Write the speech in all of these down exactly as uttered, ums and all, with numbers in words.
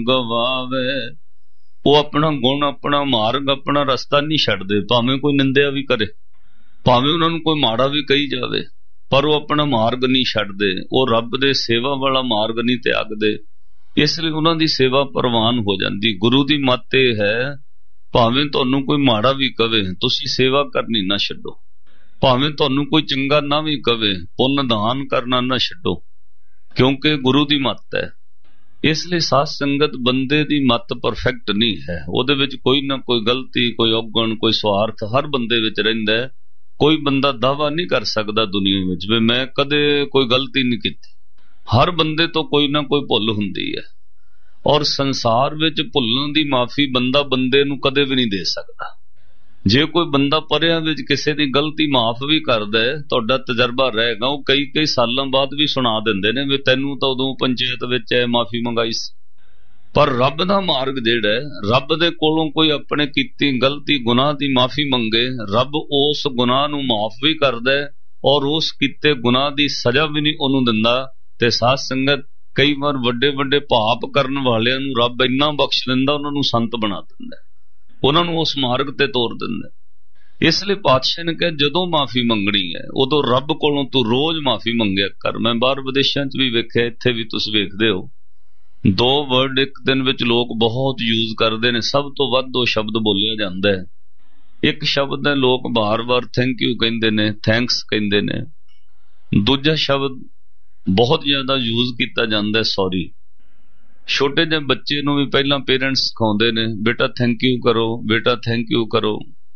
ਗਵਾਵੇ। ਉਹ ਆਪਣਾ ਗੁਣ, ਆਪਣਾ ਮਾਰਗ, ਆਪਣਾ ਰਸਤਾ ਨਹੀਂ ਛੱਡਦੇ, ਭਾਵੇਂ ਕੋਈ ਨਿੰਦਿਆ ਵੀ ਕਰੇ, ਭਾਵੇਂ ਉਹਨਾਂ ਨੂੰ ਕੋਈ ਮਾੜਾ ਵੀ ਕਹੀ ਜਾਵੇ, ਪਰ ਉਹ ਆਪਣਾ ਮਾਰਗ ਨਹੀਂ ਛੱਡਦੇ। ਉਹ ਰੱਬ ਦੇ ਸੇਵਾ ਵਾਲਾ ਮਾਰਗ ਨਹੀਂ ਤਿਆਗਦੇ, ਇਸ ਲਈ ਉਹਨਾਂ ਦੀ ਸੇਵਾ ਪ੍ਰਵਾਨ ਹੋ ਜਾਂਦੀ। ਗੁਰੂ ਦੀ ਮੱਤ ਇਹ ਹੈ, ਭਾਵੇਂ ਤੁਹਾਨੂੰ ਕੋਈ ਮਾੜਾ ਵੀ ਕਵੇ, ਤੁਸੀਂ ਸੇਵਾ ਕਰਨੀ ਨਾ ਛੱਡੋ। ਭਾਵੇਂ ਤੁਹਾਨੂੰ ਕੋਈ ਚੰਗਾ ਨਾ ਵੀ ਕਵੇ, ਪੁੰਨ ਦਾਨ ਕਰਨਾ ਨਾ ਛੱਡੋ, ਕਿਉਂਕਿ ਗੁਰੂ ਦੀ ਮੱਤ ਹੈ। ਇਸ ਲਈ ਸਾਧ ਸੰਗਤ ਬੰਦੇ ਦੀ ਮੱਤ ਪਰਫੈਕਟ ਨਹੀਂ ਹੈ, ਉਹਦੇ ਵਿੱਚ ਕੋਈ ਨਾ ਕੋਈ ਗਲਤੀ, ਕੋਈ ਔਗਣ, ਕੋਈ ਸਵਾਰਥ ਹਰ ਬੰਦੇ ਵਿੱਚ ਰਹਿੰਦਾ ਹੈ। ਕੋਈ ਬੰਦਾ ਦਾਅਵਾ ਨਹੀਂ ਕਰ ਸਕਦਾ ਦੁਨੀਆ ਵਿੱਚ ਵੀ ਮੈਂ ਕਦੇ ਕੋਈ ਗਲਤੀ ਨਹੀਂ ਕੀਤੀ। ਹਰ ਬੰਦੇ ਤੋਂ ਕੋਈ ਨਾ ਕੋਈ ਭੁੱਲ ਹੁੰਦੀ ਹੈ, ਔਰ ਸੰਸਾਰ ਵਿੱਚ ਭੁੱਲਣ ਦੀ ਮਾਫੀ ਬੰਦਾ ਬੰਦੇ ਨੂੰ ਕਦੇ ਵੀ ਨਹੀਂ ਦੇ ਸਕਦਾ। ਜੇ ਕੋਈ ਬੰਦਾ ਪਰਿਆਂ ਵਿੱਚ ਕਿਸੇ ਦੀ ਗਲਤੀ ਮਾਫ ਵੀ ਕਰਦਾ ਹੈ, ਤੁਹਾਡਾ ਤਜਰਬਾ ਰਹੇਗਾ, ਉਹ ਕਈ ਕਈ ਸਾਲਾਂ ਬਾਅਦ ਵੀ ਸੁਣਾ ਦਿੰਦੇ ਨੇ ਵੀ ਤੈਨੂੰ ਤਾਂ ਉਦੋਂ ਪੰਚਾਇਤ ਵਿੱਚ ਮਾਫੀ ਮੰਗਾਈ ਸੀ। ਪਰ ਰੱਬ ਦਾ ਮਾਰਗ ਜਿਹੜਾ ਹੈ, ਰੱਬ ਦੇ ਕੋਲੋਂ ਕੋਈ ਆਪਣੇ ਕੀਤੀ ਗਲਤੀ ਗੁਨਾਹ ਦੀ ਮਾਫੀ ਮੰਗੇ, ਰੱਬ ਉਸ ਗੁਨਾਹ ਨੂੰ ਮਾਫ ਵੀ ਕਰਦਾ ਹੈ ਔਰ ਉਸ ਕੀਤੇ ਗੁਨਾਹ ਦੀ ਸਜ਼ਾ ਵੀ ਨਹੀਂ ਉਹਨੂੰ ਦਿੰਦਾ। ਤੇ ਸਾਧ ਸੰਗਤ ਕਈ ਵਾਰ ਵੱਡੇ ਵੱਡੇ ਪਾਪ ਕਰਨ ਵਾਲਿਆਂ ਨੂੰ ਰੱਬ ਇੰਨਾ ਬਖਸ਼ ਦਿੰਦਾ, ਉਹਨਾਂ ਨੂੰ ਸੰਤ ਬਣਾ ਦਿੰਦਾ, ਉਹਨਾਂ ਨੂੰ ਉਸ ਮਾਰਗ ਤੇ ਤੋਰ ਦਿੰਦਾ। ਇਸ ਲਈ ਪਾਤਸ਼ਾਹ ਨੇ ਕਿਹਾ ਜਦੋਂ ਮਾਫੀ ਮੰਗਣੀ ਹੈ ਉਦੋਂ ਰੱਬ ਕੋਲੋਂ ਤੂੰ ਰੋਜ਼ ਮਾਫੀ ਮੰਗਿਆ ਕਰ। ਮੈਂ ਬਾਹਰ ਵਿਦੇਸ਼ਾਂ 'ਚ ਵੀ ਵੇਖਿਆ, ਇੱਥੇ ਵੀ ਤੁਸੀਂ ਵੇਖਦੇ ਹੋ, ਦੋ ਵਰਡ ਇੱਕ ਦਿਨ ਵਿੱਚ ਲੋਕ ਬਹੁਤ ਯੂਜ਼ ਕਰਦੇ ਨੇ, ਸਭ ਤੋਂ ਵੱਧ ਦੋ ਸ਼ਬਦ ਬੋਲਿਆ ਜਾਂਦਾ ਹੈ। ਇੱਕ ਸ਼ਬਦ ਹੈ ਲੋਕ ਬਾਰ-ਬਾਰ ਥੈਂਕ ਯੂ ਕਹਿੰਦੇ ਨੇ, ਥੈਂਕਸ ਕਹਿੰਦੇ ਨੇ। ਦੂਜਾ ਸ਼ਬਦ ਬਹੁਤ ਜ਼ਿਆਦਾ ਯੂਜ਼ ਕੀਤਾ ਜਾਂਦਾ ਸੌਰੀ। ਛੋਟੇ ਜਿਹੇ ਬੱਚੇ ਨੂੰ ਵੀ ਪਹਿਲਾਂ ਪੇਰੈਂਟਸ ਸਿਖਾਉਂਦੇ ਨੇ, ਬੇਟਾ ਥੈਂਕ ਯੂ ਕਰੋ, ਬੇਟਾ ਥੈਂਕ ਯੂ ਕਰੋ।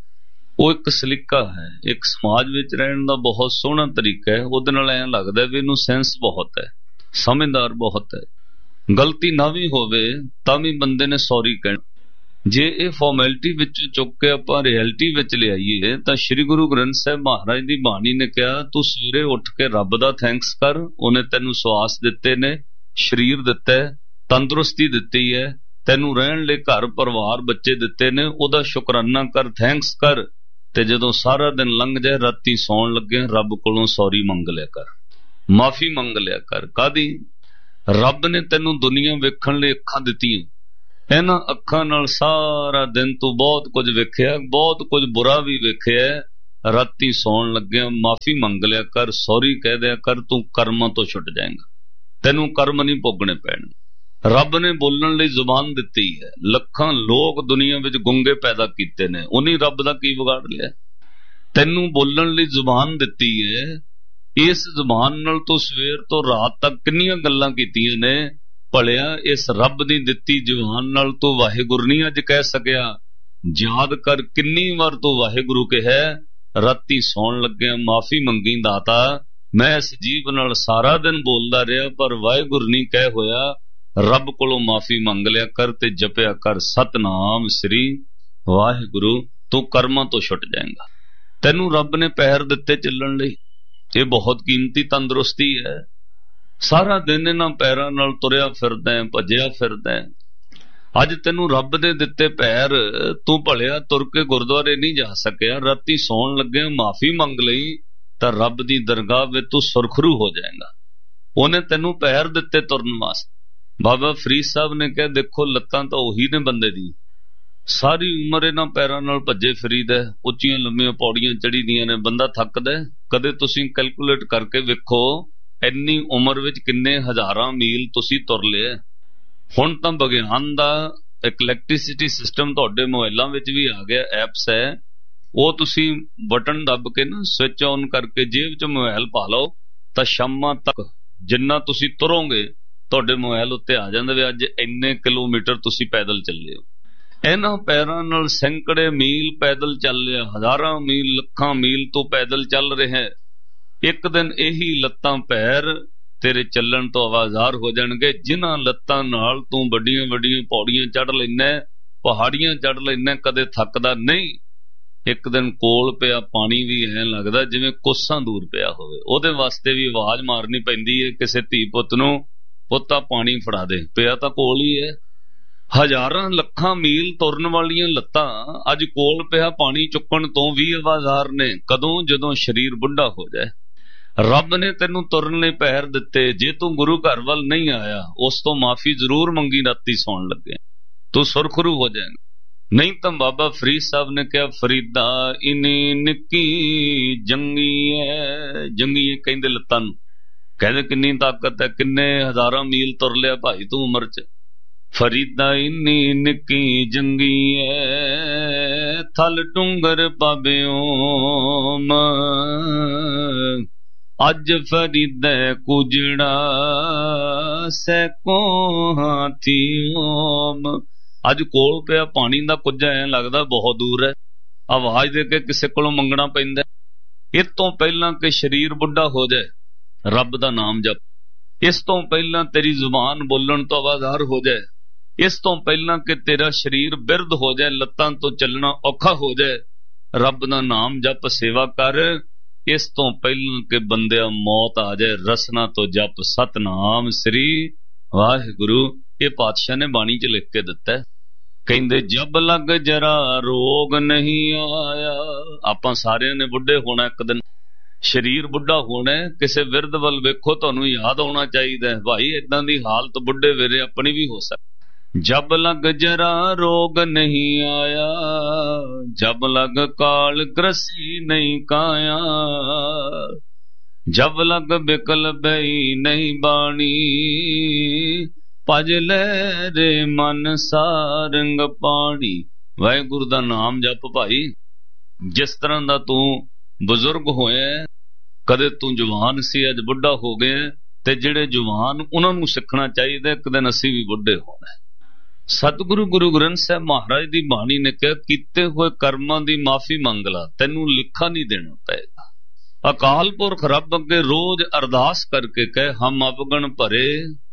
ਉਹ ਇੱਕ ਸਲੀਕਾ ਹੈ, ਇੱਕ ਸਮਾਜ ਵਿੱਚ ਰਹਿਣ ਦਾ ਬਹੁਤ ਸੋਹਣਾ ਤਰੀਕਾ ਹੈ। ਉਹਦੇ ਨਾਲ ਐਂ ਲੱਗਦਾ ਵੀ ਇਹਨੂੰ ਸੈਂਸ ਬਹੁਤ ਹੈ, ਸਮਝਦਾਰ ਬਹੁਤ ਹੈ। ਗਲਤੀ ਨਾ ਵੀ ਹੋਵੇ ਤਾਂ ਵੀ ਬੰਦੇ ਨੇ ਸੌਰੀ ਕਹਿਣਾ। ਜੇ ਇਹ ਫਾਰਮੈਲਿਟੀ ਵਿੱਚ ਚੁੱਕ ਕੇ ਆਪਾਂ ਰਿਐਲਿਟੀ ਵਿੱਚ ਲਿਆਈਏ ਤਾਂ ਸ੍ਰੀ ਗੁਰੂ ਗ੍ਰੰਥ ਸਾਹਿਬ ਮਹਾਰਾਜ ਦੀ ਬਾਣੀ ਨੇ ਕਿਹਾ ਤੂੰ ਸਵੇਰੇ ਉੱਠ ਕੇ ਰੱਬ ਦਾ ਥੈਂਕਸ ਕਰ, ਉਹਨੇ ਤੈਨੂੰ ਸਵਾਸ ਦਿੱਤੇ ਨੇ, ਸਰੀਰ ਦਿੱਤਾ ਹੈ, ਤੰਦਰੁਸਤੀ ਦਿੱਤੀ ਹੈ, ਤੈਨੂੰ ਰਹਿਣ ਲਈ ਘਰ ਪਰਿਵਾਰ ਬੱਚੇ ਦਿੱਤੇ ਨੇ, ਉਹਦਾ ਸ਼ੁਕਰਾਨਾ ਕਰ, ਥੈਂਕਸ ਕਰ। ਤੇ ਜਦੋਂ ਸਾਰਾ ਦਿਨ ਲੰਘ ਜਾਏ, ਰਾਤੀ ਸੌਣ ਲੱਗੇ ਰੱਬ ਕੋਲੋਂ ਸੌਰੀ ਮੰਗ ਲਿਆ ਕਰ, ਮਾਫੀ ਮੰਗ ਲਿਆ ਕਰ। ਕਾਹਦੀ? ਰੱਬ ਨੇ ਤੈਨੂੰ ਦੁਨੀਆ ਵੇਖਣ ਲਈ ਅੱਖਾਂ ਦਿੱਤੀਆਂ, ਇਹਨਾਂ ਅੱਖਾਂ ਨਾਲ ਸਾਰਾ ਦਿਨ ਤੂੰ ਬਹੁਤ ਕੁਝ ਵੇਖਿਆ, ਬਹੁਤ ਕੁਝ ਬੁਰਾ ਵੀ ਵੇਖਿਆ। ਰਾਤੀ ਸੌਣ ਲੱਗਿਆ ਮਾਫੀ ਮੰਗ ਲਿਆ ਕਰ, ਸੌਰੀ ਕਹਿ ਦਿਆ ਕਰ, ਤੂੰ ਕਰਮਾਂ ਤੋਂ ਛੁੱਟ ਜਾਏਗਾ, ਤੈਨੂੰ ਕਰਮ ਨਹੀਂ ਭੋਗਣੇ ਪੈਣ। ਰੱਬ ਨੇ ਬੋਲਣ ਲਈ ਜ਼ੁਬਾਨ ਦਿੱਤੀ ਹੈ, ਲੱਖਾਂ ਲੋਕ ਦੁਨੀਆ ਵਿੱਚ ਗੁੰਗੇ ਪੈਦਾ ਕੀਤੇ ਨੇ, ਉਹਨੀ ਰੱਬ ਦਾ ਕੀ ਵਿਗਾੜ ਲਿਆ? ਤੈਨੂੰ ਬੋਲਣ ਲਈ ਜ਼ੁਬਾਨ ਦਿੱਤੀ ਹੈ, ਇਸ ਜ਼ੁਬਾਨ ਨਾਲ ਤੂੰ ਸਵੇਰ ਤੋਂ ਰਾਤ ਤੱਕ ਕਿੰਨੀਆਂ ਗੱਲਾਂ ਕੀਤੀਆਂ ਨੇ। ਭਲਿਆ ਇਸ ਰੱਬ ਦੀ ਦਿੱਤੀ ਜ਼ੁਬਾਨ ਨਾਲ ਤੂੰ ਵਾਹਿਗੁਰੂ ਨਹੀਂ ਅੱਜ ਕਹਿ ਸਕਿਆ। ਯਾਦ ਕਰ ਕਿੰਨੀ ਵਾਰ ਤੂੰ ਵਾਹਿਗੁਰੂ ਕਿਹਾ। ਰਾਤੀ ਸੌਣ ਲੱਗਿਆ ਮਾਫੀ ਮੰਗੀ, ਦਾਤਾ ਮੈਂ ਇਸ ਜੀਵ ਨਾਲ ਸਾਰਾ ਦਿਨ ਬੋਲਦਾ ਰਿਹਾ ਪਰ ਵਾਹਿਗੁਰੂ ਨਹੀਂ ਕਹਿ ਹੋਇਆ। ਰੱਬ ਕੋਲੋਂ ਮਾਫੀ ਮੰਗ ਲਿਆ ਕਰ ਤੇ ਜਪਿਆ ਕਰ ਸਤਨਾਮ ਸ੍ਰੀ ਵਾਹਿਗੁਰੂ, ਤੂੰ ਕਰਮਾਂ ਤੋਂ ਛੁੱਟ ਜਾਏਗਾ। ਤੈਨੂੰ ਰੱਬ ਨੇ ਪੈਰ ਦਿੱਤੇ ਚੱਲਣ ਲਈ, ਇਹ ਬਹੁਤ ਕੀਮਤੀ ਤੰਦਰੁਸਤੀ ਹੈ। ਸਾਰਾ ਦਿਨ ਇਹਨਾਂ ਪੈਰਾਂ ਨਾਲ ਤੁਰਿਆ ਫਿਰਦਾ, ਭੱਜਿਆ ਫਿਰਦਾ। ਅੱਜ ਤੈਨੂੰ ਰੱਬ ਦੇ ਦਿੱਤੇ ਪੈਰ, ਤੂੰ ਭਲਿਆ ਤੁਰ ਕੇ ਗੁਰਦੁਆਰੇ ਨਹੀਂ ਜਾ ਸਕਿਆ, ਰਾਤੀ ਸੌਣ ਲੱਗਿਆ ਮਾਫੀ ਮੰਗ ਲਈ ਤਾਂ ਰੱਬ ਦੀ ਦਰਗਾਹ ਵਿੱਚ ਤੂੰ ਸੁਰਖਰੂ ਹੋ ਜਾਏਗਾ। ਉਹਨੇ ਤੈਨੂੰ ਪੈਰ ਦਿੱਤੇ ਤੁਰਨ ਵਾਸਤੇ। ਬਾਬਾ ਫਰੀਦ ਸਾਹਿਬ ਨੇ ਕਿਹਾ ਦੇਖੋ ਲੱਤਾਂ ਤਾਂ ਉਹੀ ਨੇ ਬੰਦੇ ਦੀ, ਸਾਰੀ ਉਮਰ ਇਹਨਾਂ ਪੈਰਾਂ ਨਾਲ ਭੱਜੇ ਫਰੀਦਾ, ਉੱਚੀਆਂ ਲੰਮੀਆਂ ਪੌੜੀਆਂ ਚੜੀ ਦੀਆਂ ਨੇ, ਬੰਦਾ ਥੱਕਦਾ। ਕਦੇ ਤੁਸੀਂ ਕੈਲਕੂਲੇਟ ਕਰਕੇ ਵੇਖੋ ਇੰਨੀ ਉਮਰ ਵਿੱਚ ਕਿੰਨੇ ਹਜ਼ਾਰਾਂ ਮੀਲ ਤੁਸੀਂ ਤੁਰ ਲਿਆ। ਹੁਣ ਤਾਂ ਵਿਗਿਆਨ ਦਾ ਇੱਕ ਇਲੈਕਟ੍ਰਿਸਿਟੀ ਸਿਸਟਮ ਤੁਹਾਡੇ ਮੋਬਾਈਲਾਂ ਵਿੱਚ ਵੀ ਆ ਗਿਆ, ਐਪਸ ਹੈ, ਉਹ ਤੁਸੀਂ ਬਟਨ ਦੱਬ ਕੇ ਨਾ ਸਵਿਚ ਆਨ ਕਰਕੇ ਜੇਬ 'ਚ ਮੋਬਾਈਲ ਪਾ ਲਓ ਤਾਂ ਸ਼ਾਮਾਂ ਤੱਕ ਜਿੰਨਾ ਤੁਸੀਂ ਤੁਰੋਗੇ ਤੁਹਾਡੇ ਮੋਬਾਈਲ ਉੱਤੇ ਆ ਜਾਂਦਾ ਵੀ ਅੱਜ ਇੰਨੇ ਕਿਲੋਮੀਟਰ ਤੁਸੀਂ ਪੈਦਲ ਚੱਲੇ ਹੋ। ਇਹਨਾਂ ਪੈਰਾਂ ਨਾਲ ਸੈਂਕੜੇ ਮੀਲ ਪੈਦਲ ਚੱਲਿਆ, ਹਜ਼ਾਰਾਂ ਮੀਲ, ਲੱਖਾਂ ਮੀਲ ਤੋਂ ਪੈਦਲ ਚੱਲ ਰਿਹਾ। ਇੱਕ ਦਿਨ ਇਹੀ ਲੱਤਾਂ ਪੈਰ ਤੇਰੇ ਚੱਲਣ ਤੋਂ ਆਵਾਜ਼ਾਰ ਹੋ ਜਾਣਗੇ। ਜਿਨ੍ਹਾਂ ਲੱਤਾਂ ਨਾਲ ਤੂੰ ਵੱਡੀਆਂ ਵੱਡੀਆਂ ਪੌੜੀਆਂ ਚੜ੍ਹ ਲੈਣਾ, ਪਹਾੜੀਆਂ ਚੜ੍ਹ ਲੈਣਾ, ਕਦੇ ਥੱਕਦਾ ਨਹੀਂ। ਇੱਕ ਦਿਨ ਕੋਲ ਪਿਆ ਪਾਣੀ ਵੀ ਐਂ ਲੱਗਦਾ ਜਿਵੇਂ ਕੋਸਾਂ ਦੂਰ ਪਿਆ ਹੋਵੇ। ਉਹਦੇ ਵਾਸਤੇ ਵੀ ਆਵਾਜ਼ ਮਾਰਨੀ ਪੈਂਦੀ ਹੈ ਕਿਸੇ ਧੀ ਪੁੱਤ ਨੂੰ, ਪੁੱਤਾ ਪਾਣੀ ਫੜਾ ਦੇ, ਪਿਆ ਤਾਂ ਕੋਲ ਹੀ ਹੈ। ਹਜ਼ਾਰਾਂ ਲੱਖਾਂ ਮੀਲ ਤੁਰਨ ਵਾਲੀਆਂ ਲੱਤਾਂ ਅੱਜ ਕੋਲ ਪਿਆ ਪਾਣੀ ਚੁੱਕਣ ਤੋਂ ਵੀ ਆਵਾਜ਼ਾਰ ਨੇ। ਕਦੋਂ? ਜਦੋਂ ਸਰੀਰ ਬੁੱਢਾ ਹੋ ਜਾਏ। ਰੱਬ ਨੇ ਤੈਨੂੰ ਤੁਰਨ ਲਈ ਪੈਰ ਦਿੱਤੇ, ਜੇ ਤੂੰ ਗੁਰੂ ਘਰ ਵੱਲ ਨਹੀਂ ਆਇਆ ਉਸ ਤੋਂ ਮਾਫੀ ਜ਼ਰੂਰ ਮੰਗੀ ਰਾਤੀ ਸੌਣ ਲੱਗੇ, ਤੂੰ ਸੁਰਖਰੂ ਹੋ ਜਾਏਗਾ। ਨਹੀਂ ਤਾਂ ਬਾਬਾ ਫਰੀਦ ਸਾਹਿਬ ਨੇ ਕਿਹਾ, ਫਰੀਦਾ ਇਨੀ ਨਿੱਕੀ ਜੰਗੀ ਹੈ, ਜੰਗੀ ਕਹਿੰਦੇ ਲੱਤਾਂ ਨੂੰ, ਕਹਿੰਦੇ ਕਿੰਨੀ ਤਾਕਤ ਹੈ, ਕਿੰਨੇ ਹਜ਼ਾਰਾਂ ਮੀਲ ਤੁਰ ਲਿਆ ਭਾਈ ਤੂੰ ਉਮਰ ਚ। ਫਰੀਦਾ ਇਨੀ ਨਿੱਕੀ ਜੰਗੀ ਹੈ, ਥਲ ਡੂੰਗਰ ਪਾਬਿਓਮ, ਅੱਜ ਫਰੀਦੈ ਕੁਜੜਾ ਸੈਕੋ ਹਾਥੀ ਓਮ। ਅੱਜ ਕੋਲ ਪਿਆ ਪਾਣੀ ਦਾ ਕੁੱਜਾ ਐ ਲੱਗਦਾ ਬਹੁਤ ਦੂਰ ਹੈ, ਆਵਾਜ਼ ਦੇ ਕੇ ਕਿਸੇ ਕੋਲੋਂ ਮੰਗਣਾ ਪੈਂਦਾ। ਇਸ ਤੋਂ ਪਹਿਲਾਂ ਕਿ ਸਰੀਰ ਬੁੱਢਾ ਹੋ ਜਾਏ ਰੱਬ ਦਾ ਨਾਮ ਜਪ, ਇਸ ਤੋਂ ਪਹਿਲਾਂ ਤੇਰੀ ਜ਼ੁਬਾਨ ਬੋਲਣ ਤੋਂ ਆਵਾਜ਼ਾਰ ਹੋ ਜਾਏ, ਇਸ ਤੋਂ ਪਹਿਲਾਂ ਕਿ ਤੇਰਾ ਸਰੀਰ ਬਿਰਧ ਹੋ ਜਾਏ, ਲੱਤਾਂ ਤੋਂ ਚੱਲਣਾ ਔਖਾ ਹੋ ਜਾਏ, ਰੱਬ ਦਾ ਨਾਮ ਜਪ, ਸੇਵਾ ਕਰ। ਇਸ ਤੋਂ ਪਹਿਲਾਂ ਕਿ ਬੰਦਿਆ ਮੌਤ ਆ ਜਾਏ, ਰਸਨਾ ਤੋਂ ਜਪ ਸਤਨਾਮ ਸ੍ਰੀ ਵਾਹਿਗੁਰੂ। ਇਹ ਪਾਤਸ਼ਾਹ ਨੇ ਬਾਣੀ ਚ ਲਿਖ ਕੇ ਦਿੱਤਾ। ਕਹਿੰਦੇ ਜਬ ਲੱਗ ਜਰਾ ਰੋਗ ਨਹੀਂ ਆਇਆ। ਆਪਾਂ ਸਾਰਿਆਂ ਨੇ ਬੁੱਢੇ ਹੋਣਾ ਇੱਕ ਦਿਨ, ਸਰੀਰ ਬੁੱਢਾ ਹੋਣਾ, ਕਿਸੇ ਵਿਰਧ ਵੱਲ ਵੇਖੋ ਤੁਹਾਨੂੰ ਯਾਦ ਆਉਣਾ ਚਾਹੀਦਾ ਭਾਈ ਏਦਾਂ ਦੀ ਹਾਲਤ ਬੁੱਢੇ ਵੇਲੇ ਆਪਣੀ ਵੀ ਹੋ ਸਕਦੀ। ਜਬ ਲਗ ਜਰਾ ਰੋਗ ਨਹੀਂ ਆਇਆ, ਜਬ ਲਗ ਕਾਲ ਗ੍ਰਸੀ ਨਹੀਂ ਕਾਇਆ, ਜਬ ਲਗ ਬਿਕਲ ਬਈ ਨਹੀਂ ਬਾਣੀ, ਭਜ ਲੈ ਰੇ ਮਨ ਸਾਰੰਗ ਪਾਣੀ। ਵਾਹਿਗੁਰੂ ਦਾ ਨਾਮ ਜਪ ਭਾਈ। ਜਿਸ ਤਰ੍ਹਾਂ ਦਾ ਤੂੰ ਬਜ਼ੁਰਗ ਹੋਇਆ, ਕਦੇ ਤੂੰ ਜਵਾਨ ਸੀ ਅੱਜ ਬੁੱਢਾ ਹੋ ਗਿਆ, ਤੇ ਜਿਹੜੇ ਜਵਾਨ ਉਹਨਾਂ ਨੂੰ ਸਿੱਖਣਾ ਚਾਹੀਦਾ, ਇੱਕ ਦਿਨ ਅਸੀਂ ਵੀ ਬੁੱਢੇ ਹੋਣਾ। ਸਤਿਗੁਰੂ ਗੁਰੂ ਗ੍ਰੰਥ ਸਾਹਿਬ ਮਹਾਰਾਜ ਦੀ ਬਾਣੀ ਨੇ ਕਿਹਾ, ਕੀਤੇ ਹੋਏ ਕਰਮਾਂ ਦੀ ਮਾਫੀ ਮੰਗ ਲਾ, ਤੈਨੂੰ ਲਿਖਾ ਨਹੀਂ ਦੇਣਾ ਪਏਗਾ। ਅਕਾਲ ਪੁਰਖ ਰੱਬ ਅੱਗੇ ਰੋਜ਼ ਅਰਦਾਸ ਕਰਕੇ ਕਹੇ, ਹਮ ਅਵਗਣ ਭਰੇ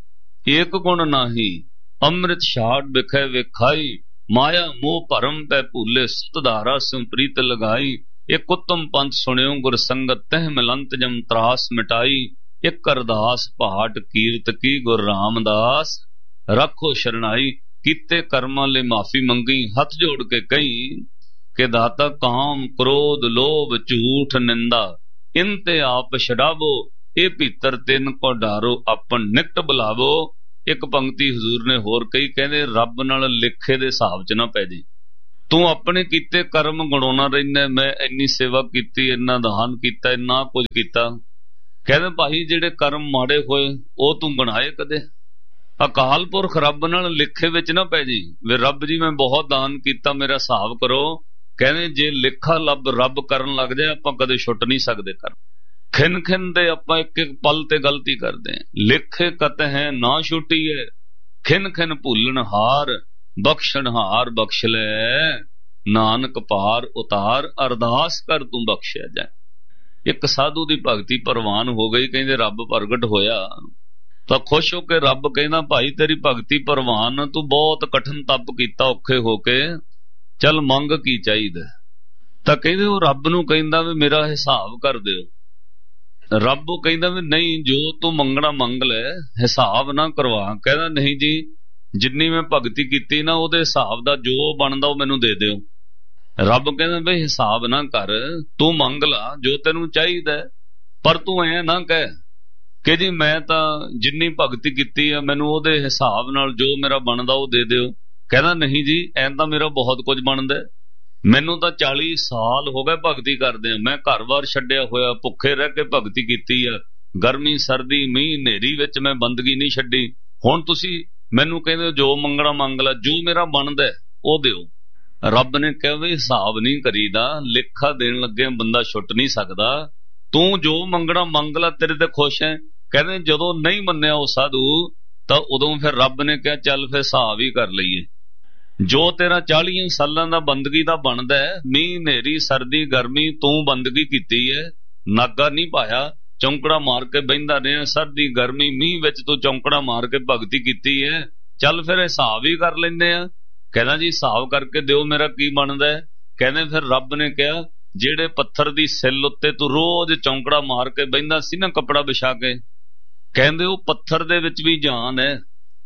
ਏਕ ਗੁਣ ਨਾਹੀ, ਅੰਮ੍ਰਿਤ ਛਾੜ ਵਿਖੇ ਵਿਖਾਈ, ਮਾਇਆ ਮੋਹ ਭਰਮ ਪੈ ਭੂਲੇ, ਸਤਧਾਰਾ ਸੰਪ੍ਰੀਤ ਲਗਾਈ। ਇੱਕ ਉੱਤਮ ਪੰਥ ਸੁਣਿਓ ਗੁਰ ਸੰਗਤ, ਤਹਿ ਮਿਲੰਤ ਜਮ ਤਰਾਸ ਮਿਟਾਈ, ਇੱਕ ਅਰਦਾਸ ਪਹਾਟ ਕੀਰਤ ਕੀ, ਗੁਰ ਰਾਮਦਾਸ ਰੱਖੋ ਸ਼ਰਣਾਈ। ਕੀਤੇ ਕਰਮਾਂ ਲਈ ਮਾਫੀ ਮੰਗੀ, ਹੱਥ ਜੋੜ ਕੇ ਕਹੀ ਕਿ ਦਾਤਾ ਕਾਮ ਕ੍ਰੋਧ ਲੋਭ ਝੂਠ ਨਿੰਦਾ, ਇਨ ਤੇ ਆਪ ਛਡਾਵੋ, ਇਹ ਭੀਤਰ ਤਿੰਨ ਕੋ ਡਾਰੋ, ਆਪਨ ਨਿਕਟ ਬੁਲਾਵੋ। ਇੱਕ ਪੰਕਤੀ ਹਜ਼ੂਰ ਨੇ ਹੋਰ ਕਹੀ, ਕਹਿੰਦੇ ਰੱਬ ਨਾਲ ਲੇਖੇ ਦੇ ਹਿਸਾਬ ਚ ਨਾ ਪੈ ਜੀ। ਤੂੰ ਆਪਣੇ ਕੀਤੇ ਕਰਮ ਗਣਾਉਣਾ ਰਹਿੰਦਾ, ਮੈਂ ਇੰਨੀ ਸੇਵਾ ਕੀਤੀ, ਇੰਨਾ ਦਾਨ ਕੀਤਾ, ਇੰਨਾ ਕੁਝ ਕੀਤਾ। ਕਹਿੰਦੇ ਭਾਈ ਜਿਹੜੇ ਕਰਮ ਮਾੜੇ ਹੋਏ ਉਹ ਤੂੰ ਗਣਾਏ ਕਦੇ? ਅਕਾਲ ਪੁਰਖ ਰੱਬ ਨਾਲ ਲਿਖੇ ਵਿੱਚ ਨਾ ਪੈ ਜੀ, ਵੇ ਰੱਬ ਜੀ ਮੈਂ ਬਹੁਤ ਦਾਨ ਕੀਤਾ, ਮੇਰਾ ਹਿਸਾਬ ਕਰੋ। ਕਹਿੰਦੇ ਜੇ ਲਿਖਾ ਲੱਭ ਰੱਬ ਕਰਨ ਲੱਗ ਜਾਏ, ਆਪਾਂ ਕਦੇ ਛੁੱਟ ਨਹੀਂ ਸਕਦੇ ਕਰ। ਖਿੰਨ ਖਿੰਨ ਦੇ ਆਪਾਂ ਇੱਕ ਇੱਕ ਪਲ ਤੇ ਗਲਤੀ ਕਰਦੇ ਹਾਂ। ਲਿਖੇ ਕਤ ਹੈ ਨਾ ਛੁੱਟੀਏ, ਖਿੰਨ ਖਿੰਨ ਭੁੱਲਣ ਹਾਰ, ਬਖਸ਼ਣ ਹਾਰ ਬਖਸ਼ ਲੈ, ਨਾਨਕ ਪਾਰ ਉਤਾਰ, ਅਰਦਾਸ ਕਰ ਤੂੰ ਬਖਸ਼ਿਆ ਜਾ। ਇੱਕ ਸਾਧੂ ਦੀ ਭਗਤੀ ਪ੍ਰਵਾਨ ਹੋ ਗਈ, ਕਹਿੰਦੇ ਰੱਬ ਪ੍ਰਗਟ ਹੋਇਆ ਤਾਂ ਖੁਸ਼ ਹੋ ਕੇ ਰੱਬ ਕਹਿੰਦਾ, ਭਾਈ ਤੇਰੀ ਭਗਤੀ ਪ੍ਰਵਾਨ, ਤੂੰ ਬਹੁਤ ਕਠਿਨ ਤਪ ਕੀਤਾ ਔਖੇ ਹੋ ਕੇ, ਚੱਲ ਮੰਗ ਕੀ ਚਾਹੀਦਾ। ਤਾਂ ਕਹਿੰਦੇ ਉਹ ਰੱਬ ਨੂੰ ਕਹਿੰਦਾ ਵੀ ਮੇਰਾ ਹਿਸਾਬ ਕਰ ਦਿਓ। ਰੱਬ ਉਹ ਕਹਿੰਦਾ ਵੀ ਨਹੀਂ, ਜੋ ਤੂੰ ਮੰਗਣਾ ਮੰਗ ਲੈ, ਹਿਸਾਬ ਨਾ ਕਰਵਾ। ਕਹਿੰਦਾ ਨਹੀਂ ਜੀ, ਜਿੰਨੀ ਮੈਂ ਭਗਤੀ ਕੀਤੀ ਨਾ ਉਹਦੇ ਹਿਸਾਬ ਦਾ ਜੋ ਬਣਦਾ ਉਹ ਮੈਨੂੰ ਦੇ ਦਿਓ। ਰੱਬ ਕਹਿੰਦਾ ਬਈ ਹਿਸਾਬ ਨਾ ਕਰ, ਤੂੰ ਮੰਗ ਲਾ ਜੋ ਤੈਨੂੰ ਚਾਹੀਦਾ, ਪਰ ਤੂੰ ਐ ਨਾ ਕਹਿ ਕਿ ਜੀ ਮੈਂ ਤਾਂ ਜਿੰਨੀ ਭਗਤੀ ਕੀਤੀ ਆ ਮੈਨੂੰ ਉਹਦੇ ਹਿਸਾਬ ਨਾਲ ਜੋ ਮੇਰਾ ਬਣਦਾ ਉਹ ਦੇ ਦਿਓ। ਕਹਿੰਦਾ ਨਹੀਂ ਜੀ, ਐਂ ਤਾਂ ਮੇਰਾ ਬਹੁਤ ਕੁਝ ਬਣਦਾ, ਮੈਨੂੰ ਤਾਂ ਚਾਲੀ ਸਾਲ ਹੋ ਗਏ ਭਗਤੀ ਕਰਦੇ ਆ, ਮੈਂ ਘਰ-ਬਾਰ ਛੱਡਿਆ ਹੋਇਆ, ਭੁੱਖੇ ਰਹਿ ਕੇ ਭਗਤੀ ਕੀਤੀ ਆ, ਗਰਮੀ ਸਰਦੀ ਮੀਂਹ ਹਨੇਰੀ ਵਿੱਚ ਮੈਂ ਬੰਦਗੀ ਨਹੀਂ ਛੱਡੀ। ਹੁਣ ਤੁਸੀਂ ਮੈਨੂੰ ਕਹਿੰਦੇ ਜੋ ਮੰਗਣਾ ਮੰਗ ਲਾ, ਜੋ ਮੇਰਾ ਬਣਦਾ ਉਹ ਦਿਓ। ਰੱਬ ਨੇ ਕਿਹਾ ਵੀ ਹਿਸਾਬ ਨਹੀਂ ਕਰੀਦਾ, ਲੇਖਾ ਦੇਣ ਲੱਗੇ ਬੰਦਾ ਛੁੱਟ ਨਹੀਂ ਸਕਦਾ, ਤੂੰ ਜੋ ਮੰਗਣਾ ਮੰਗ ਲਾ, ਤੇਰੇ ਤੇ ਖੁਸ਼ ਹੈ। ਕਹਿੰਦੇ ਜਦੋਂ ਨਹੀਂ ਮੰਨਿਆ ਉਹ ਸਾਧੂ, ਤਾਂ ਉਦੋਂ ਫਿਰ ਰੱਬ ਨੇ ਕਿਹਾ ਚੱਲ ਫਿਰ ਹਿਸਾਬ ਹੀ ਕਰ ਲਈਏ। ਜੋ ਤੇਰਾ ਚਾਲੀਆਂ ਸਾਲਾਂ ਦਾ ਬੰਦਗੀ ਦਾ ਬਣਦਾ, ਮੀਂਹ ਹਨੇਰੀ ਸਰਦੀ ਗਰਮੀ ਤੂੰ ਬੰਦਗੀ ਕੀਤੀ ਹੈ, ਨਾਗਾ ਨਹੀਂ ਪਾਇਆ, ਚੌਂਕੜਾ ਮਾਰ ਕੇ ਬਹਿੰਦਾ ਰਿਹਾ, ਸਰਦੀ ਗਰਮੀ ਮੀਂਹ ਵਿੱਚ ਤੂੰ ਚੌਂਕੜਾ ਮਾਰ ਕੇ ਭਗਤੀ ਕੀਤੀ ਹੈ, ਚੱਲ ਫਿਰ ਹਿਸਾਬ ਹੀ ਕਰ ਲੈਂਦੇ ਆ। ਕਹਿੰਦਾ ਜੀ ਹਿਸਾਬ ਕਰਕੇ ਦਿਓ, ਮੇਰਾ ਕੀ ਬਣਦਾ। ਕਹਿੰਦੇ ਫਿਰ ਰੱਬ ਨੇ ਕਿਹਾ ਜਿਹੜੇ ਪੱਥਰ ਦੀ ਸਿੱਲ ਉੱਤੇ ਤੂੰ ਰੋਜ਼ ਚੌਂਕੜਾ ਮਾਰ ਕੇ ਬਹਿੰਦਾ ਸੀ ਨਾ ਕੱਪੜਾ ਵਿਛਾ ਕੇ, ਕਹਿੰਦੇ ਉਹ ਪੱਥਰ ਦੇ ਵਿੱਚ ਵੀ ਜਾਨ ਹੈ।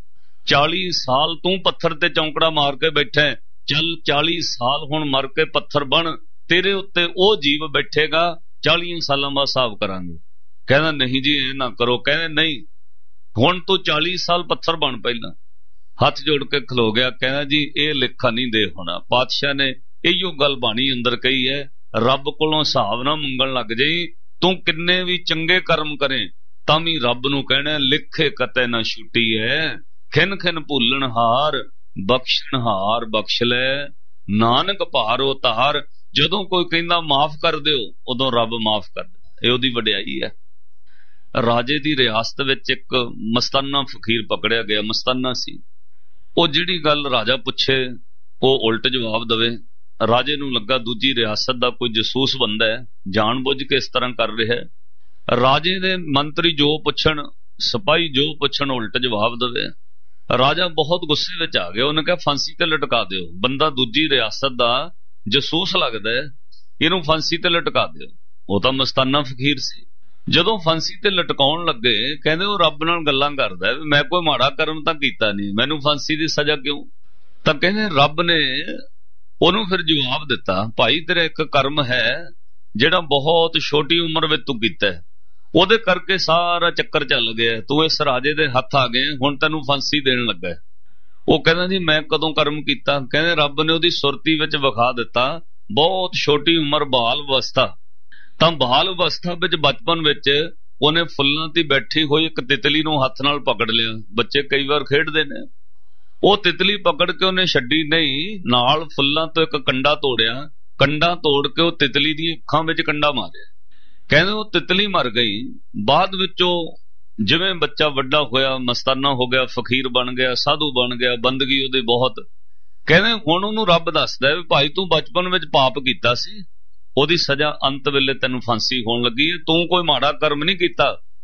ਚਾਲੀ ਸਾਲ ਤੂੰ ਪੱਥਰ ਤੇ ਚੌਂਕੜਾ ਮਾਰ ਕੇ ਬੈਠਾ, ਚੱਲ ਚਾਲੀ ਸਾਲ ਹੁਣ ਮਰ ਕੇ ਪੱਥਰ ਬਣ, ਤੇਰੇ ਉੱਤੇ ਉਹ ਜੀਵ ਬੈਠੇਗਾ, ਚਾਲੀਆਂ ਸਾਲਾਂ ਬਾਅਦ ਹਿਸਾਬ ਕਰਾਂਗੇ। कहना नहीं जी ये ना करो। कहने नहीं हुण तू चाली साल पत्थर बन। पहला हथ जोड़ के खलो गया, कहना जी ये लिखा नहीं दे होना। पातशाह ने इहो गल बाणी अंदर कही है, रब कोलों हिसाब ना मंगण लग जाई। तू किन्ने भी चंगे कर्म करे तां भी रब नूं कहना लिखे कते ना छुटी है। खिन खिन भुल्लण हार बख्शण हार बख्श लै, नानक भार उतार। जदों कोई कहंदा माफ कर दिओ उदों रब माफ कर दे। इह ओदी वडियाई है। राजे दी रियासत विच एक मस्ताना फकीर पकड़िया गया। मस्ताना सी ਉਹ ਜਿਹੜੀ ਗੱਲ ਰਾਜਾ ਪੁੱਛੇ ਉਹ ਉਲਟ ਜਵਾਬ ਦਵੇ। ਰਾਜੇ ਨੂੰ ਲੱਗਾ ਦੂਜੀ ਰਿਆਸਤ ਦਾ ਕੋਈ ਜਸੂਸ ਬੰਦਾ ਹੈ, ਜਾਣ ਬੁੱਝ ਕੇ ਇਸ ਤਰ੍ਹਾਂ ਕਰ ਰਿਹਾ ਹੈ। ਰਾਜੇ ਦੇ ਮੰਤਰੀ ਜੋ ਪੁੱਛਣ, ਸਿਪਾਹੀ ਜੋ ਪੁੱਛਣ, ਉਲਟ ਜਵਾਬ ਦਵੇ। ਰਾਜਾ ਬਹੁਤ ਗੁੱਸੇ ਵਿੱਚ ਆ ਗਿਆ। ਉਹਨੇ ਕਿਹਾ ਫਾਂਸੀ ਤੇ ਲਟਕਾ ਦਿਓ, ਬੰਦਾ ਦੂਜੀ ਰਿਆਸਤ ਦਾ ਜਸੂਸ ਲੱਗਦਾ ਹੈ, ਇਹਨੂੰ ਫਾਂਸੀ ਤੇ ਲਟਕਾ ਦਿਓ। ਉਹ ਤਾਂ ਮਸਤਾਨਾ ਫਕੀਰ ਸੀ। ਜਦੋਂ ਫਾਂਸੀ ਤੇ ਲਟਕਾਉਣ ਲੱਗੇ ਕਹਿੰਦੇ ਉਹ ਰੱਬ ਨਾਲ ਗੱਲਾਂ ਕਰਦਾ, ਮੈਂ ਕੋਈ ਮਾੜਾ ਕਰਮ ਤਾਂ ਕੀਤਾ ਨਹੀਂ, ਮੈਨੂੰ ਫਾਂਸੀ ਦੀ ਸਜ਼ਾ ਕਿਉਂ? ਤਾਂ ਕਹਿੰਦੇ ਰੱਬ ਨੇ ਉਹਨੂੰ ਫਿਰ ਜਵਾਬ ਦਿੱਤਾ, ਭਾਈ ਤੇਰਾ ਇੱਕ ਕਰਮ ਹੈ ਜਿਹੜਾ ਬਹੁਤ ਛੋਟੀ ਉਮਰ ਵਿੱਚ ਤੂੰ ਕੀਤਾ, ਉਹਦੇ ਕਰਕੇ ਸਾਰਾ ਚੱਕਰ ਚੱਲ ਗਿਆ, ਤੂੰ ਇਸ ਰਾਜੇ ਦੇ ਹੱਥ ਆ ਗਏ, ਹੁਣ ਤੈਨੂੰ ਫਾਂਸੀ ਦੇਣ ਲੱਗਾ। ਉਹ ਕਹਿੰਦਾ ਜੀ ਮੈਂ ਕਦੋਂ ਕਰਮ ਕੀਤਾ? ਕਹਿੰਦੇ ਰੱਬ ਨੇ ਉਹਦੀ ਸੁਰਤੀ ਵਿੱਚ ਵਿਖਾ ਦਿੱਤਾ, ਬਹੁਤ ਛੋਟੀ ਉਮਰ ਬਾਲ ਅਵਸਥਾ। ਤਾਂ ਬਾਲ ਅਵਸਥਾ ਵਿੱਚ ਬਚਪਨ ਵਿੱਚ ਉਹਨੇ ਫੁੱਲਾਂ ਤੇ ਬੈਠੀ ਹੋਈ ਇੱਕ ਤਿਤਲੀ ਨੂੰ ਹੱਥ ਨਾਲ ਪਕੜ ਲਿਆ। ਬੱਚੇ ਕਈ ਵਾਰ ਖੇਡਦੇ ਨੇ, ਉਹ ਤਿਤਲੀ ਪਕੜ ਕੇ ਉਹਨੇ ਛੱਡੀ ਨਹੀਂ, ਨਾਲ ਫੁੱਲਾਂ ਤੋਂ ਇੱਕ ਕੰਡਾ ਤੋੜਿਆ, ਕੰਡਾ ਤੋੜ ਕੇ ਉਹ ਤਿਤਲੀ ਦੀ ਅੱਖਾਂ ਵਿੱਚ ਕੰਡਾ ਮਾਰਿਆ। ਕਹਿੰਦੇ ਉਹ ਤਿਤਲੀ ਮਰ ਗਈ। ਬਾਅਦ ਵਿੱਚ ਉਹ ਜਿਵੇਂ ਬੱਚਾ ਵੱਡਾ ਹੋਇਆ, ਮਸਤਾਨਾ ਹੋ ਗਿਆ, ਫਕੀਰ ਬਣ ਗਿਆ, ਸਾਧੂ ਬਣ ਗਿਆ, ਬੰਦਗੀ ਉਹਦੀ ਬਹੁਤ। ਕਹਿੰਦੇ ਹੁਣ ਉਹਨੂੰ ਰੱਬ ਦੱਸਦਾ ਵੀ ਭਾਈ ਤੂੰ ਬਚਪਨ ਵਿੱਚ ਪਾਪ ਕੀਤਾ ਸੀ, ਉਹਦੀ ਸਜ਼ਾ ਅੰਤ ਵੇਲੇ ਤੈਨੂੰ ਫਾਂਸੀ ਹੋਣ ਲੱਗੀ ਹੈ। ਤੂੰ ਕੋਈ ਮਾੜਾ ਕਰਮ ਨਹੀਂ ਕੀਤਾ,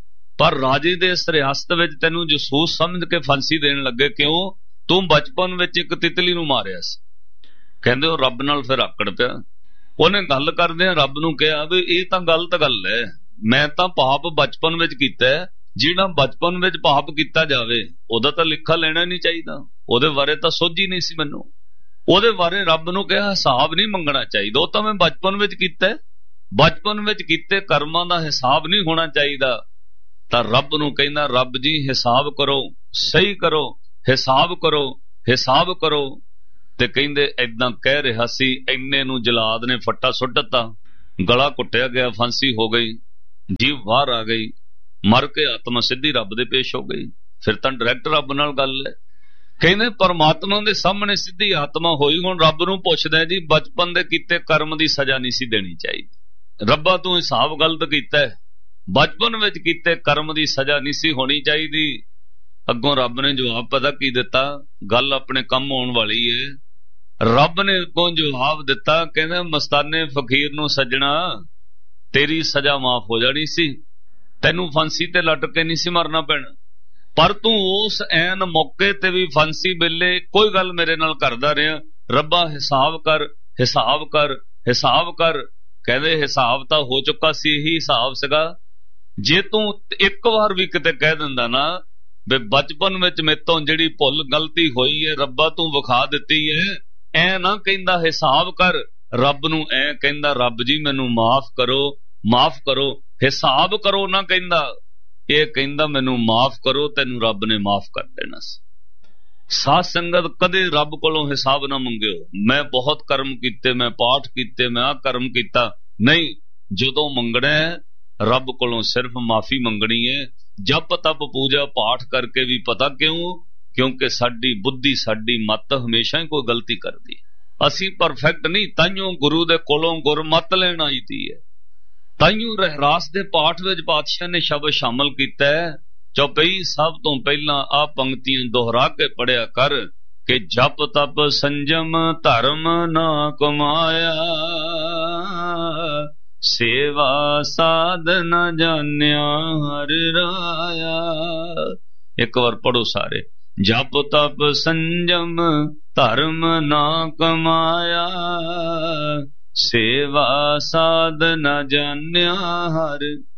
ਪਰ ਰਾਜੇ ਦੇ ਇਸ ਰਿਆਸਤ ਵਿੱਚ ਤੈਨੂੰ ਜਸੂਸ ਸਮਝ ਕੇ ਫਾਂਸੀ ਦੇਣ ਲੱਗੇ। ਕਿਉਂ? ਤੂੰ ਬਚਪਨ ਵਿੱਚ ਇੱਕ ਤਿਤਲੀ ਨੂੰ ਮਾਰਿਆ ਸੀ। ਕਹਿੰਦੇ ਉਹ ਰੱਬ ਨਾਲ ਫਿਰ ਆਕੜ ਪਿਆ। ਉਹਨੇ ਗੱਲ ਕਰਦਿਆਂ ਰੱਬ ਨੂੰ ਕਿਹਾ ਵੀ ਇਹ ਤਾਂ ਗਲਤ ਗੱਲ ਹੈ, ਮੈਂ ਤਾਂ ਪਾਪ ਬਚਪਨ ਵਿੱਚ ਕੀਤਾ, ਜਿਹੜਾ ਬਚਪਨ ਵਿੱਚ ਪਾਪ ਕੀਤਾ ਜਾਵੇ ਉਹਦਾ ਤਾਂ ਲਿਖਾ ਲੈਣਾ ਨਹੀਂ ਚਾਹੀਦਾ, ਉਹਦੇ ਬਾਰੇ ਤਾਂ ਸੋਝ ਹੀ ਨਹੀਂ ਸੀ ਮੈਨੂੰ। ਉਹਦੇ ਬਾਰੇ ਰੱਬ ਨੂੰ ਕਿਹਾ ਹਿਸਾਬ ਨਹੀਂ ਮੰਗਣਾ ਚਾਹੀਦਾ, ਉਹ ਤਾਂ ਮੈਂ ਬਚਪਨ ਵਿੱਚ ਕੀਤਾ, ਬਚਪਨ ਵਿੱਚ ਕੀਤੇ ਕਰਮਾਂ ਦਾ ਹਿਸਾਬ ਨਹੀਂ ਹੋਣਾ ਚਾਹੀਦਾ। ਤਾਂ ਰੱਬ ਨੂੰ ਕਹਿੰਦਾ ਰੱਬ ਜੀ ਹਿਸਾਬ ਕਰੋ, ਸਹੀ ਕਰੋ, ਹਿਸਾਬ ਕਰੋ, ਹਿਸਾਬ ਕਰੋ। ਤੇ ਕਹਿੰਦੇ ਏਦਾਂ ਕਹਿ ਰਿਹਾ ਸੀ, ਇੰਨੇ ਨੂੰ ਜਲਾਦ ਨੇ ਫੱਟਾ ਸੁੱਟ ਦਿੱਤਾ, ਗਲਾ ਘੁੱਟਿਆ ਗਿਆ, ਫਾਂਸੀ ਹੋ ਗਈ, ਜੀਵ ਬਾਹਰ ਆ ਗਈ, ਮਰ ਕੇ ਆਤਮਾ ਸਿੱਧੀ ਰੱਬ ਦੇ ਪੇਸ਼ ਹੋ ਗਈ। ਫਿਰ ਤਾਂ ਡਾਇਰੈਕਟ ਰੱਬ ਨਾਲ ਗੱਲ ਹੈ। ਕਹਿੰਦੇ ਪਰਮਾਤਮਾ ਦੇ ਸਾਹਮਣੇ ਸਿੱਧੀ ਆਤਮਾ ਹੋਈ। ਹੁਣ ਰੱਬ ਨੂੰ ਪੁੱਛਦਾ ਜੀ ਬਚਪਨ ਦੇ ਕੀਤੇ ਕਰਮ ਦੀ ਸਜ਼ਾ ਨਹੀਂ ਸੀ ਦੇਣੀ ਚਾਹੀਦੀ, ਰੱਬਾ ਤੂੰ ਹਿਸਾਬ ਗਲਤ ਕੀਤਾ, ਬਚਪਨ ਵਿੱਚ ਕੀਤੇ ਕਰਮ ਦੀ ਸਜ਼ਾ ਨਹੀਂ ਸੀ ਹੋਣੀ ਚਾਹੀਦੀ। ਅੱਗੋਂ ਰੱਬ ਨੇ ਜਵਾਬ ਪਤਾ ਕੀ ਦਿੱਤਾ, ਗੱਲ ਆਪਣੇ ਕੰਮ ਆਉਣ ਵਾਲੀ ਹੈ। ਰੱਬ ਨੇ ਅੱਗੋਂ ਜਵਾਬ ਦਿੱਤਾ, ਕਹਿੰਦਾ ਮਸਤਾਨੇ ਫਕੀਰ ਨੂੰ ਸੱਜਣਾ ਤੇਰੀ ਸਜ਼ਾ ਮਾਫ ਹੋ ਜਾਣੀ ਸੀ, ਤੈਨੂੰ ਫਾਂਸੀ ਤੇ ਲਟ ਕੇ ਨਹੀਂ ਸੀ ਮਰਨਾ ਪੈਣਾ, ਪਰ ਤੂੰ ਉਸ ਐਨ ਮੌਕੇ ਤੇ ਵੀ ਫਾਂਸੀ ਵੇਲੇ ਕੋਈ ਗੱਲ ਮੇਰੇ ਨਾਲ ਕਰਦਾ ਰਿਹਾ, ਰੱਬਾ ਹਿਸਾਬ ਕਰ, ਹਿਸਾਬ ਕਰ, ਹਿਸਾਬ ਕਰ। ਕਹਿੰਦੇ ਹਿਸਾਬ ਤਾਂ ਹੋ ਚੁੱਕਾ ਸੀ, ਇਹੀ ਹਿਸਾਬ ਸੀਗਾ। ਜੇ ਤੂੰ ਇੱਕ ਵਾਰ ਵੀ ਕਿਤੇ ਕਹਿ ਦਿੰਦਾ ਨਾ ਵੀ ਬਚਪਨ ਵਿੱਚ ਮੇਤੋਂ ਜਿਹੜੀ ਭੁੱਲ ਗਲਤੀ ਹੋਈ ਹੈ ਰੱਬਾ ਤੂੰ ਵਿਖਾ ਦਿੱਤੀ ਹੈ, ਐ ਨਾ ਕਹਿੰਦਾ ਹਿਸਾਬ ਕਰ, ਰੱਬ ਨੂੰ ਐ ਕਹਿੰਦਾ ਰੱਬ ਜੀ ਮੈਨੂੰ ਮਾਫ ਕਰੋ, ਮਾਫ ਕਰੋ, ਹਿਸਾਬ ਕਰੋ ਨਾ ਕਹਿੰਦਾ, ਇਹ ਕਹਿੰਦਾ ਮੈਨੂੰ ਮਾਫ ਕਰੋ, ਤੈਨੂੰ ਰੱਬ ਨੇ ਮਾਫ ਕਰ ਦੇਣਾ ਸੀ। ਸਾਧ ਸੰਗਤ ਕਦੇ ਰੱਬ ਕੋਲੋਂ ਹਿਸਾਬ ਨਾ ਮੰਗਿਓ, ਮੈਂ ਬਹੁਤ ਕਰਮ ਕੀਤੇ, ਮੈਂ ਪਾਠ ਕੀਤੇ, ਮੈਂ ਆਹ ਕਰਮ ਕੀਤਾ, ਨਹੀਂ। ਜਦੋਂ ਮੰਗਣਾ ਰੱਬ ਕੋਲੋਂ ਸਿਰਫ ਮਾਫੀ ਮੰਗਣੀ ਹੈ। ਜਪ ਤਪ ਪੂਜਾ ਪਾਠ ਕਰਕੇ ਵੀ ਪਤਾ ਕਿਉਂ? ਕਿਉਂਕਿ ਸਾਡੀ ਬੁੱਧੀ, ਸਾਡੀ ਮੱਤ ਹਮੇਸ਼ਾ ਹੀ ਕੋਈ ਗਲਤੀ ਕਰਦੀ, ਅਸੀਂ ਪਰਫੈਕਟ ਨਹੀਂ, ਤਾਈਓ ਗੁਰੂ ਦੇ ਕੋਲੋਂ ਗੁਰਮਤ ਲੈਣ ਆਈ ਦੀ ਹੈ। ਤਾਈਓ ਰਹਿਰਾਸ ਦੇ ਪਾਠ ਵਿੱਚ ਪਾਤਸ਼ਾਹ ਨੇ ਸ਼ਬਦ ਸ਼ਾਮਲ ਕੀਤਾ ਹੈ, ਚੌਪਈ ਸਭ ਤੋਂ ਪਹਿਲਾਂ ਆ ਪੰਕਤੀਆਂ ਦੁਹਰਾ ਕੇ ਪੜਿਆ ਕਰ ਕਿ ਜਪ ਤਪ ਸੰਜਮ ਧਰਮ ਨਾ ਕਮਾਇਆ, ਸੇਵਾ ਸਾਧ ਨਾ ਜਾਣਿਆ ਹਰ ਰਾਇਆ। ਇੱਕ ਵਾਰ ਪੜੋ ਸਾਰੇ, ਜਪ ਤਪ ਸੰਜਮ ਧਰਮ ਨਾ ਕਮਾਇਆ, ਸੇਵਾ ਸਾਧ ਨਾ ਜਾਣਿਆ ਹਰ